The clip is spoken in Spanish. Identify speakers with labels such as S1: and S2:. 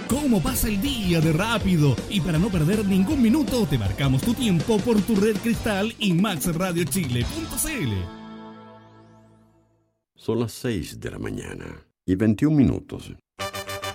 S1: cómo pasa el día de rápido. Y para no perder ningún minuto, te marcamos tu tiempo por tu red Cristal y maxradiochile.cl.
S2: Son las 6 de la mañana y 21 minutos.